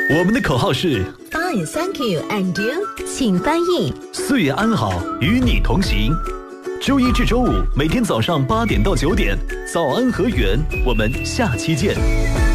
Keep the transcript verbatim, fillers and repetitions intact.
我们的口号是 Fine, thank you, and you？ 请翻译。 岁月安好，与你同行。周一至周五每天早上八点到九点，早安和源，我们下期见。